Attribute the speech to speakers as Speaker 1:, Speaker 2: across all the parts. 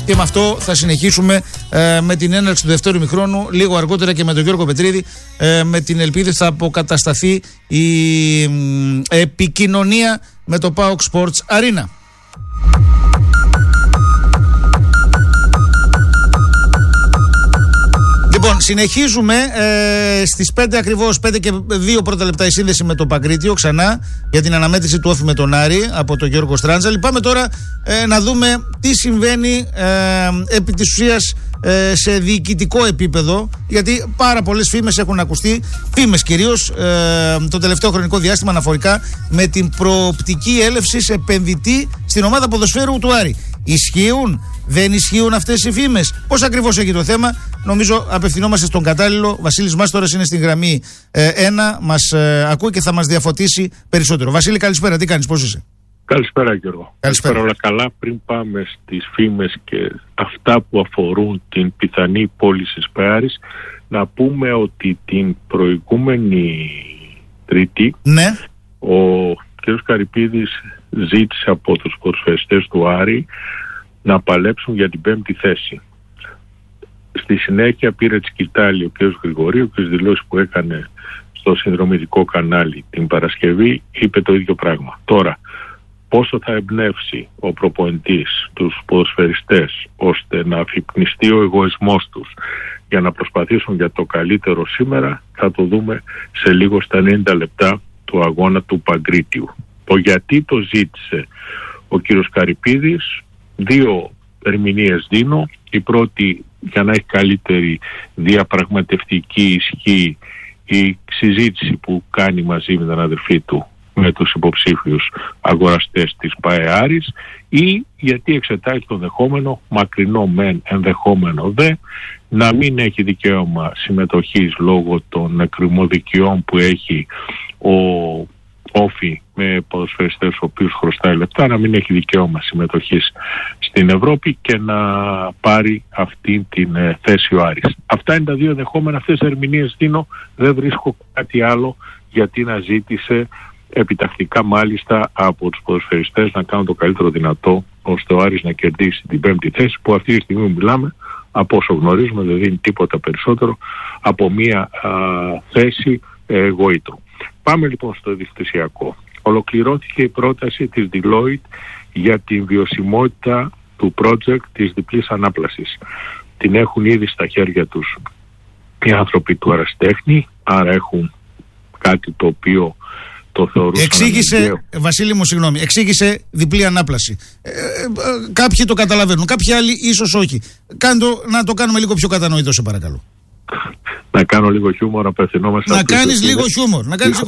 Speaker 1: και με αυτό θα συνεχίσουμε με την έναρξη του δεύτερου ημιχρόνου, λίγο αργότερα και με τον Γιώργο Πετρίδη, με την ελπίδα θα αποκατασταθεί η επικοινωνία με το PAOK Sports Arena. Λοιπόν, συνεχίζουμε στις 5 ακριβώς, 5 και 2 πρώτα λεπτά η σύνδεση με το Παγκρίτιο ξανά για την αναμέτρηση του Όφη με τον Άρη από τον Γιώργο Στράντζαλη. Πάμε τώρα να δούμε τι συμβαίνει επί της ουσίας σε διοικητικό επίπεδο, γιατί πάρα πολλές φήμες έχουν ακουστεί, φήμες κυρίως το τελευταίο χρονικό διάστημα αναφορικά με την προοπτική έλευση επενδυτή στην ομάδα ποδοσφαίρου του Άρη. Ισχύουν, δεν ισχύουν αυτές οι φήμες? Πώς ακριβώς έχει το θέμα? Νομίζω απευθυνόμαστε στον κατάλληλο. Βασίλης Μάστορας είναι στην γραμμή 1, μας ακούει και θα μας διαφωτίσει περισσότερο. Βασίλη, καλησπέρα, τι κάνεις, πώς είσαι?
Speaker 2: Καλησπέρα Γιώργο.
Speaker 1: Καλησπέρα.
Speaker 2: Όλα καλά. Πριν πάμε στις φήμες και αυτά που αφορούν την πιθανή πώληση Άρης, να πούμε ότι την προηγούμενη Τρίτη ο κ. Καρυπίδης ζήτησε από τους ποδοσφαιριστές του Άρη να παλέψουν για την 5η θέση. Στη συνέχεια πήρε τη σκητάλη ο κ. Γρηγορίου και στις δηλώσεις που έκανε στο συνδρομητικό κανάλι την Παρασκευή είπε το ίδιο πράγμα. Τώρα, πόσο θα εμπνεύσει ο προπονητής τους ποδοσφαιριστές ώστε να αφυπνιστεί ο εγωισμός τους για να προσπαθήσουν για το καλύτερο σήμερα, θα το δούμε σε λίγο στα 90 λεπτά του αγώνα του Παγκρίτιου. Το γιατί το ζήτησε ο κύριος Καρυπίδης, δύο ερμηνείες δίνω. Η πρώτη, για να έχει καλύτερη διαπραγματευτική ισχύ η συζήτηση που κάνει μαζί με τον αδερφή του με τους υποψήφιους αγοραστές της ΠΑΕ Άρης, ή γιατί εξετάζει το δεχόμενο, μακρινό μεν ενδεχόμενο δε, να μην έχει δικαίωμα συμμετοχής λόγω των εκκρεμωδικιών που έχει ο Όφη με ποδοσφαιριστές ο οποίους χρωστάει λεπτά, να μην έχει δικαίωμα συμμετοχής στην Ευρώπη και να πάρει αυτή την θέση ο Άρης. Αυτά είναι τα δύο δεχόμενα, αυτές τις ερμηνείες δίνω, δεν βρίσκω κάτι άλλο γιατί να ζήτησε επιτακτικά μάλιστα από τους ποδοσφαιριστές να κάνουν το καλύτερο δυνατό ώστε ο Άρης να κερδίσει την 5η θέση, που αυτή τη στιγμή μιλάμε, από όσο γνωρίζουμε δεν δίνει τίποτα περισσότερο από μία θέση γοήτρου. Πάμε λοιπόν στο δικτυσιακό. Ολοκληρώθηκε η πρόταση της Deloitte για την βιωσιμότητα του project της διπλής ανάπλασης. Την έχουν ήδη στα χέρια τους οι άνθρωποι του Εραστέχνη, άρα έχουν κάτι το οποίο το θεωρούσαν.
Speaker 1: Εξήγησε, Βασίλη μου, συγγνώμη, εξήγησε διπλή ανάπλαση. Κάποιοι το καταλαβαίνουν, κάποιοι άλλοι ίσως όχι. Να το κάνουμε λίγο πιο κατανοητό, σε παρακαλώ.
Speaker 2: Να κάνω λίγο χιούμορ, απευθυνόμαστε.
Speaker 1: Να κάνεις λίγο χιούμορ.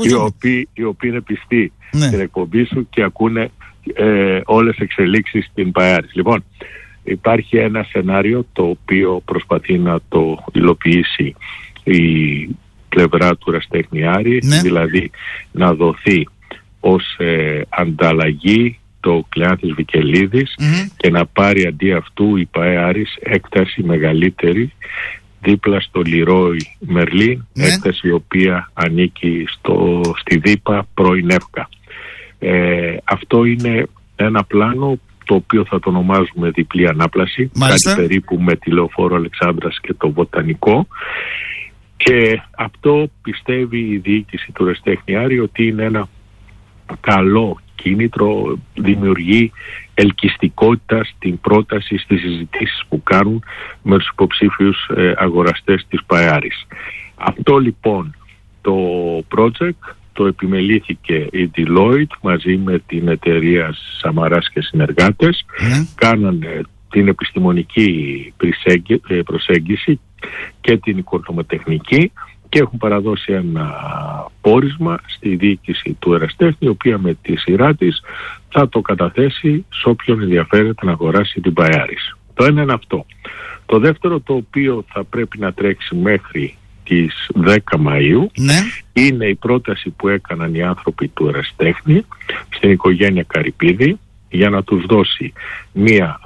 Speaker 2: Οι οποίοι είναι πιστοί στην εκπομπή σου και ακούνε όλες τις εξελίξεις στην ΠΑΕ Άρης. Λοιπόν, υπάρχει ένα σενάριο το οποίο προσπαθεί να το υλοποιήσει η πλευρά του Εραστέχνη Άρη, δηλαδή να δοθεί ως ανταλλαγή το Κλεάνθης Βικελίδης και να πάρει αντί αυτού η ΠΑΕ Άρης έκταση μεγαλύτερη δίπλα στο Λιρόι Μερλίν, έκταση η οποία ανήκει στη ΔΥΠΑ πρώην ΕΦΚΑ. Αυτό είναι ένα πλάνο το οποίο θα το ονομάζουμε διπλή ανάπλαση, κάτι περίπου με τη Λεωφόρο Αλεξάνδρας και το Βοτανικό, και αυτό πιστεύει η διοίκηση του Εραστέχνη Άρη ότι είναι ένα καλό κίνητρο, δημιουργεί ελκυστικότητα στην πρόταση, στις συζητήσεις που κάνουν με τους υποψήφιους αγοραστές της ΠΑΕ Άρης. Αυτό λοιπόν το project το επιμελήθηκε η Deloitte μαζί με την εταιρεία Σαμαράς και συνεργάτες, κάνανε την επιστημονική προσέγγιση και την οικονομοτεχνική και έχουν παραδώσει ένα πόρισμα στη διοίκηση του Εραστέχνη, η οποία με τη σειρά της θα το καταθέσει σε όποιον ενδιαφέρεται να αγοράσει την ΠΑΕ Άρης. Το ένα είναι αυτό. Το δεύτερο, το οποίο θα πρέπει να τρέξει μέχρι τις 10 Μαΐου, είναι η πρόταση που έκαναν οι άνθρωποι του Εραστέχνη στην οικογένεια Καρυπίδη για να τους δώσει μία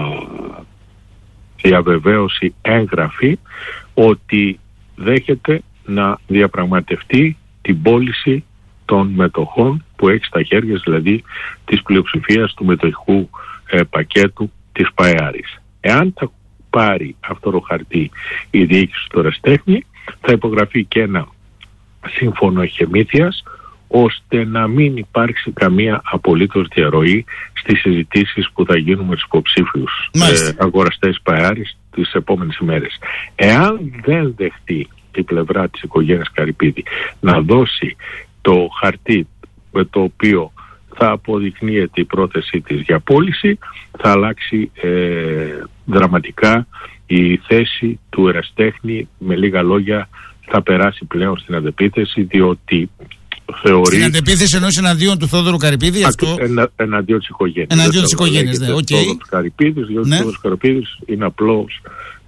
Speaker 2: διαβεβαίωση έγγραφη ότι δέχεται να διαπραγματευτεί την πώληση των μετοχών που έχει στα χέρια, δηλαδή της πλειοψηφίας του μετοχικού πακέτου της ΠΑΕ Άρης. Εάν θα πάρει αυτό το χαρτί η διοίκηση του ερασιτέχνη, θα υπογραφεί και ένα σύμφωνο εχεμήθειας, ώστε να μην υπάρξει καμία απολύτως διαρροή στις συζητήσεις που θα γίνουν με τους υποψήφιους αγοραστές ΠΑΕΑΡης τις επόμενες ημέρες. Εάν δεν δεχτεί η πλευρά της οικογένειας Καρυπίδη να δώσει το χαρτί με το οποίο θα αποδεικνύεται η πρόθεσή της για πώληση, θα αλλάξει δραματικά η θέση του ερασιτέχνη. Με λίγα λόγια, θα περάσει πλέον στην αντεπίθεση, διότι θεωρεί... Στην
Speaker 1: αντεπίθεση εννοείς εναντίον του Θόδωρου Καρυπίδη, αυτό...
Speaker 2: εναντίον της οικογένειας.
Speaker 1: Εναντίον της οικογένειας, ναι, οκ.
Speaker 2: Θόδωρος Καρυπίδης, διότι ο Θόδωρος Καρυπίδης είναι απλός...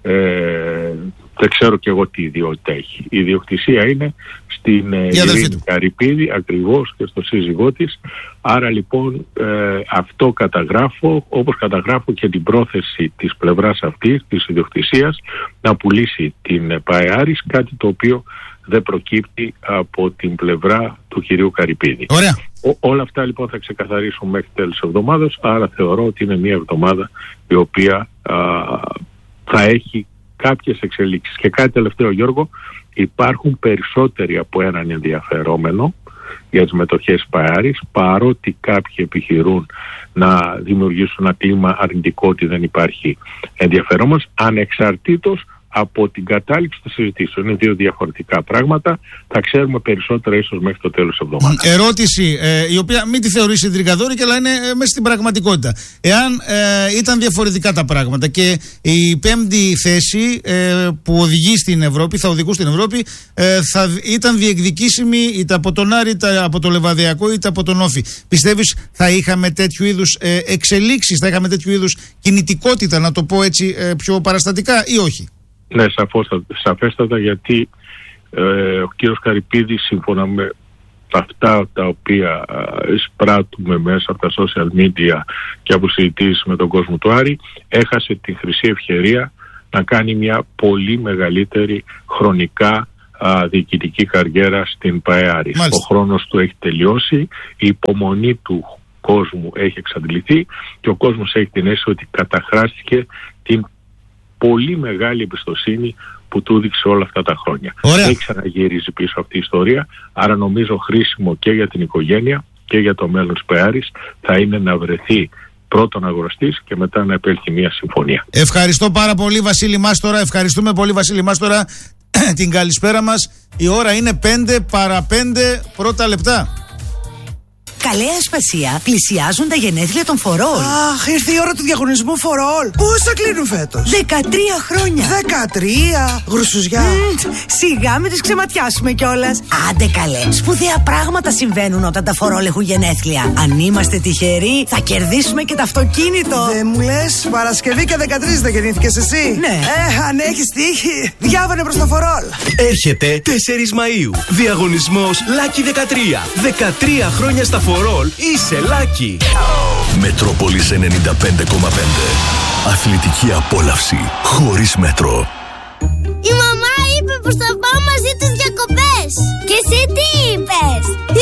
Speaker 2: δεν ξέρω και εγώ τι ιδιότητα έχει. Η ιδιοκτησία είναι στην Ειρήνη Καρυπίδη, ακριβώς, και στο σύζυγό της. Άρα λοιπόν αυτό καταγράφω, όπως καταγράφω και την πρόθεση της πλευράς αυτής, της ιδιοκτησίας, να πουλήσει την ΠΑΕΑΡης, κάτι το οποίο δεν προκύπτει από την πλευρά του κυρίου Καρυπίδη.
Speaker 1: Ωραία.
Speaker 2: Όλα αυτά λοιπόν θα ξεκαθαρίσουν μέχρι τέλος εβδομάδος, άρα θεωρώ ότι είναι μια εβδομάδα η οποία θα έχει κάποιες εξελίξεις. Και κάτι τελευταίο, Γιώργο, υπάρχουν περισσότεροι από έναν ενδιαφερόμενο για τις μετοχές ΠΑΕΑΡης, παρότι κάποιοι επιχειρούν να δημιουργήσουν ένα κλίμα αρνητικό ότι δεν υπάρχει ενδιαφερόμενος, ανεξαρτήτως από την κατάληξη των συζητήσεων. Είναι δύο διαφορετικά πράγματα. Θα ξέρουμε περισσότερα ίσως μέχρι το τέλος της εβδομάδας. Ερώτηση,
Speaker 1: η οποία μην τη θεωρήσει συντρικαδόρη, αλλά είναι μέσα στην πραγματικότητα. Εάν ήταν διαφορετικά τα πράγματα και η πέμπτη θέση που οδηγεί στην Ευρώπη, θα οδηγούν στην Ευρώπη, θα ήταν διεκδικήσιμη είτε από τον Άρη, είτε από το Λεβαδιακό, είτε από τον Όφη, πιστεύεις θα είχαμε τέτοιου είδους εξελίξεις, θα είχαμε τέτοιου είδους κινητικότητα, να το πω έτσι πιο παραστατικά, ή όχι?
Speaker 2: Ναι, σαφέστατα, γιατί ο κύριος Καρυπίδης, σύμφωνα με αυτά τα οποία εισπράττουμε μέσα από τα social media και από συζητήσεις με τον κόσμο του Άρη, έχασε την χρυσή ευκαιρία να κάνει μια πολύ μεγαλύτερη χρονικά διοικητική καριέρα στην ΠΑΕΑΡη. Ο χρόνος του έχει τελειώσει, η υπομονή του κόσμου έχει εξαντληθεί και ο κόσμος έχει την αίσθηση ότι καταχράστηκε την πολύ μεγάλη εμπιστοσύνη που του έδειξε όλα αυτά τα χρόνια. Δεν ξαναγυρίζει πίσω αυτή η ιστορία, άρα νομίζω χρήσιμο και για την οικογένεια και για το μέλλον της ΠΑΕΑΡης θα είναι να βρεθεί πρώτον αγοραστής και μετά να επέλθει μια συμφωνία.
Speaker 1: Ευχαριστώ πάρα πολύ, Βασίλη Μάστορα. Ευχαριστούμε πολύ, Βασίλη Μάστορα, την καλησπέρα μας. Η ώρα είναι 5 παρά 5 πρώτα λεπτά.
Speaker 3: Καλέ Ασπασία, πλησιάζουν τα γενέθλια των For All.
Speaker 4: Αχ, ήρθε η ώρα του διαγωνισμού For All. Πόσα κλείνουν φέτος?
Speaker 3: 13 χρόνια.
Speaker 4: 13, γρουσουζιά.
Speaker 3: Σιγά με τις ξεματιάσουμε κιόλας. Άντε καλέ, σπουδαία πράγματα συμβαίνουν όταν τα For All έχουν γενέθλια. Αν είμαστε τυχεροί, θα κερδίσουμε και το αυτοκίνητο.
Speaker 4: Δεν μου λες, Παρασκευή και 13 δεν γεννήθηκες εσύ?
Speaker 3: Ναι.
Speaker 4: Αν έχεις τύχη, διάβανε προς το For All.
Speaker 5: Έρχεται 4 Μαΐου. Διαγωνισμός Lucky 13. 13 χρόνια στα For All είσαι Lucky.
Speaker 6: Μετρόπολης 95,5. Αθλητική απόλαυση χωρίς μέτρο.
Speaker 7: Η μαμά είπε πως θα πάω μαζί τους διακοπές. Και εσύ τι είπες?